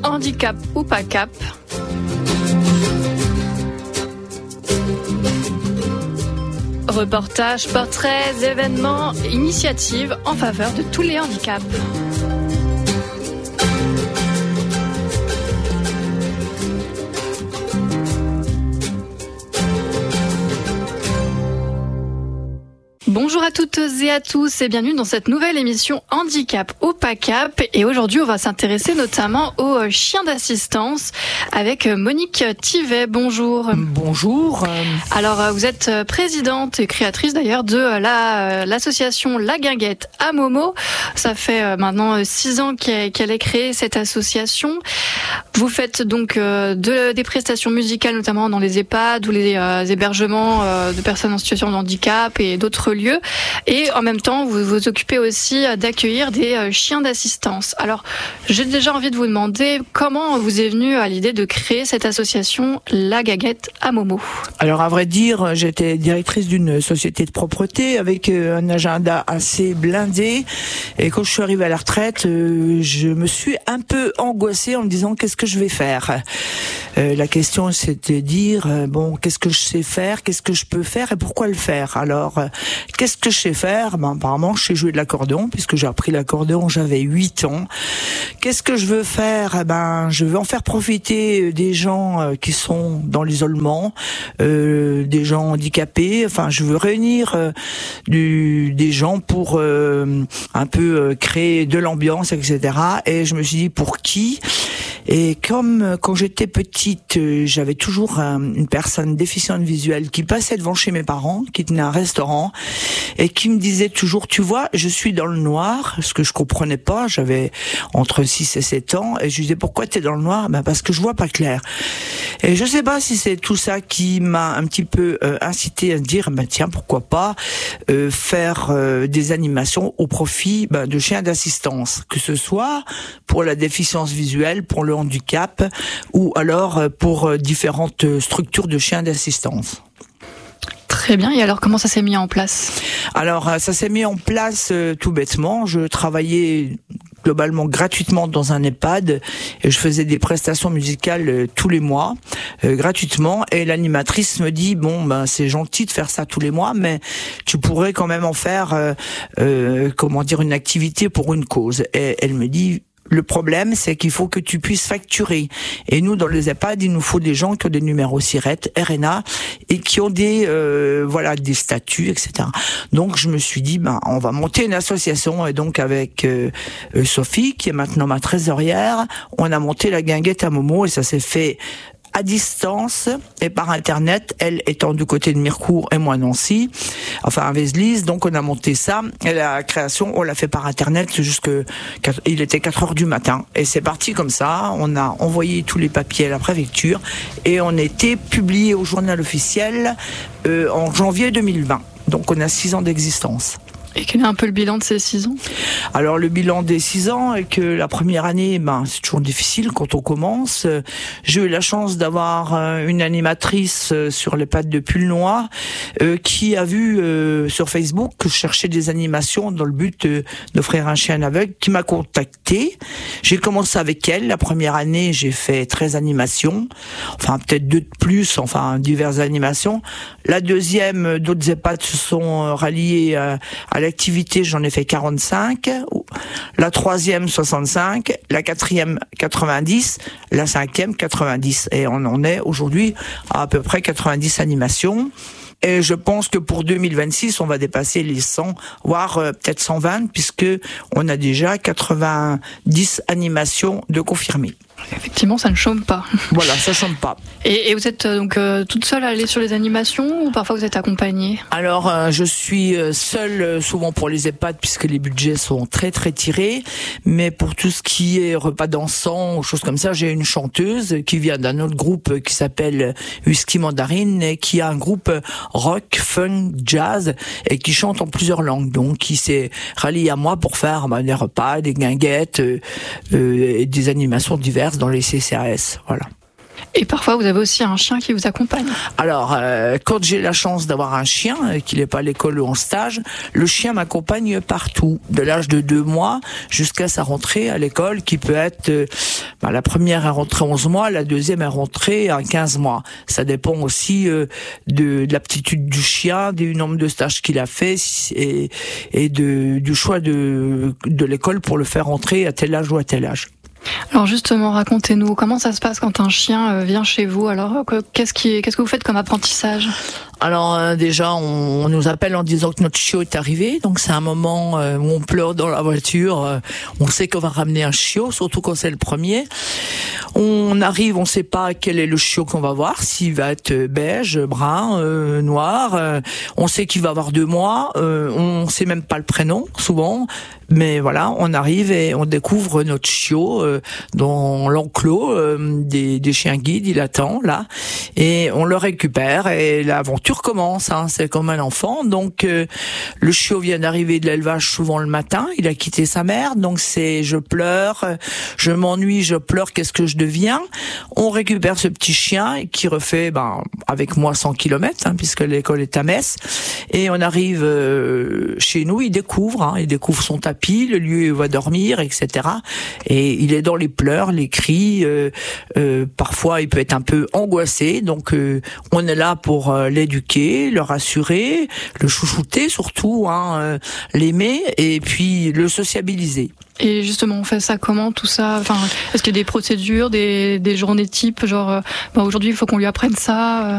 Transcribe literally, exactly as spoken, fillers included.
Handicap ou pas cap. Reportages, portraits, événements, initiatives en faveur de tous les handicaps. Bonjour à toutes et à tous et bienvenue dans cette nouvelle émission Handicap ou pas cap. Et aujourd'hui, on va s'intéresser notamment aux chiens d'assistance avec Monique Thivet. Bonjour. Bonjour. Alors, vous êtes présidente et créatrice d'ailleurs de la, l'association La Guinguette à Momo. Ça fait maintenant six ans qu'elle est créée, cette association. Vous faites donc de, des prestations musicales, notamment dans les EHPAD ou les euh, hébergements euh, de personnes en situation de handicap et d'autres lieux. Et en même temps, vous vous occupez aussi d'accueillir des chiens d'assistance. Alors, j'ai déjà envie de vous demander comment vous est venu à l'idée de créer cette association La Guinguette à Momo. Alors, à vrai dire, j'étais directrice d'une société de propreté avec un agenda assez blindé. Et quand je suis arrivée à la retraite, je me suis un peu angoissée en me disant qu'est-ce que je vais faire. Euh, la question, c'était de dire bon, qu'est-ce que je sais faire, qu'est-ce que je peux faire et pourquoi le faire. Alors, qu'est-ce que je sais faire? Ben, apparemment, je sais jouer de l'accordéon, puisque j'ai appris l'accordéon, j'avais huit ans. Qu'est-ce que je veux faire? Ben, je veux en faire profiter des gens qui sont dans l'isolement, euh, des gens handicapés. Enfin, je veux réunir euh, du, des gens pour euh, un peu euh, créer de l'ambiance, et cetera. Et je me suis dit, pour qui? Et comme quand j'étais petite, j'avais toujours un, une personne déficiente visuelle qui passait devant chez mes parents, qui tenait un restaurant, et qui me disait toujours, tu vois, je suis dans le noir, ce que je comprenais pas, j'avais entre six et sept ans, et je lui disais, pourquoi t'es dans le noir? Ben parce que je vois pas clair. Et je sais pas si c'est tout ça qui m'a un petit peu euh, incité à dire, ben tiens, pourquoi pas euh, faire euh, des animations au profit ben, de chiens d'assistance, que ce soit pour la déficience visuelle, pour le handicap, ou alors pour différentes structures de chiens d'assistance. Très bien. Et alors, comment ça s'est mis en place? Alors, ça s'est mis en place euh, tout bêtement. Je travaillais globalement gratuitement dans un EHPAD et je faisais des prestations musicales euh, tous les mois euh, gratuitement, et l'animatrice me dit bon ben c'est gentil de faire ça tous les mois, mais tu pourrais quand même en faire euh, euh, comment dire une activité pour une cause. Et elle me dit, le problème, c'est qu'il faut que tu puisses facturer. Et nous, dans les EHPAD, il nous faut des gens qui ont des numéros SIRET, R N A, et qui ont des euh, voilà des statuts, et cetera. Donc, je me suis dit, ben, on va monter une association. Et donc, avec euh, Sophie, qui est maintenant ma trésorière, on a monté La Guinguette à Momo, et ça s'est fait à distance et par internet, elle étant du côté de Mirecourt et moi Nancy, enfin à Vézelise. Donc on a monté ça, et la création on l'a fait par internet jusque il était quatre heures du matin, et c'est parti comme ça. On a envoyé tous les papiers à la préfecture et on a été publié au journal officiel euh, en janvier deux mille vingt. Donc on a six ans d'existence. Et quel est un peu le bilan de ces six ans? Alors le bilan des six ans est que la première année, ben c'est toujours difficile quand on commence. J'ai eu la chance d'avoir une animatrice sur les pattes de Pulnois euh, qui a vu euh, sur Facebook que je cherchais des animations dans le but euh, d'offrir un chien aveugle, qui m'a contacté. J'ai commencé avec elle. La première année, j'ai fait treize animations, enfin peut-être deux de plus, enfin diverses animations. La deuxième, d'autres EHPAD se sont ralliés à, à l'activité, j'en ai fait quarante-cinq, la troisième soixante-cinq, la quatrième quatre-vingt-dix, la cinquième quatre-vingt-dix, et on en est aujourd'hui à à peu près quatre-vingt-dix animations. Et je pense que pour deux mille vingt-six, on va dépasser les cent, voire euh, peut-être cent vingt, puisque on a déjà quatre-vingt-dix animations de confirmées. Effectivement, ça ne chôme pas. Voilà, ça chôme pas. Et, et vous êtes donc euh, toute seule à aller sur les animations, ou parfois vous êtes accompagnée? Alors, euh, je suis seule euh, souvent pour les EHPAD, puisque les budgets sont très très tirés. Mais pour tout ce qui est repas dansant ou choses comme ça, j'ai une chanteuse qui vient d'un autre groupe qui s'appelle Whisky Mandarine, et qui a un groupe rock, funk, jazz, et qui chante en plusieurs langues. Donc, qui s'est rallié à moi pour faire bah, des repas, des guinguettes, euh, euh, et des animations diverses dans les C C A S, voilà. Et parfois, vous avez aussi un chien qui vous accompagne. Alors, euh, quand j'ai la chance d'avoir un chien, euh, qu'il n'est pas à l'école ou en stage, le chien m'accompagne partout, de l'âge de deux mois jusqu'à sa rentrée à l'école, qui peut être euh, bah, la première est rentrée à onze mois, la deuxième est rentrée à quinze mois. Ça dépend aussi euh, de, de l'aptitude du chien, du nombre de stages qu'il a fait et, et de, du choix de, de l'école pour le faire rentrer à tel âge ou à tel âge. Alors justement, racontez-nous, comment ça se passe quand un chien vient chez vous? Alors, qu'est-ce qui, qu'est-ce que vous faites comme apprentissage? Alors euh, déjà, on, on nous appelle en disant que notre chiot est arrivé, donc c'est un moment euh, où on pleure dans la voiture. Euh, on sait qu'on va ramener un chiot, surtout quand c'est le premier. On arrive, on sait pas quel est le chiot qu'on va voir, s'il va être beige, brun, euh, noir. Euh, on sait qu'il va avoir deux mois. Euh, on sait même pas le prénom souvent, mais voilà, on arrive et on découvre notre chiot euh, dans l'enclos euh, des, des chiens guides. Il attend là et on le récupère et l'aventure commence, hein, c'est comme un enfant. Donc euh, le chiot vient d'arriver de l'élevage souvent le matin, il a quitté sa mère, donc c'est je pleure, je m'ennuie, je pleure, qu'est-ce que je deviens? On récupère ce petit chien qui refait ben, avec moi cent kilomètres, hein, puisque l'école est à Metz, et on arrive euh, chez nous, il découvre, hein, il découvre son tapis, le lieu où il va dormir, et cetera. Et il est dans les pleurs, les cris, euh, euh, parfois il peut être un peu angoissé, donc euh, on est là pour euh, l'éduquer, le rassurer, le chouchouter surtout, hein, euh, l'aimer et puis le sociabiliser. Et justement, on fait ça comment, tout ça? Enfin, est-ce qu'il y a des procédures, des, des journées types, genre, euh, bah aujourd'hui, il faut qu'on lui apprenne ça? euh...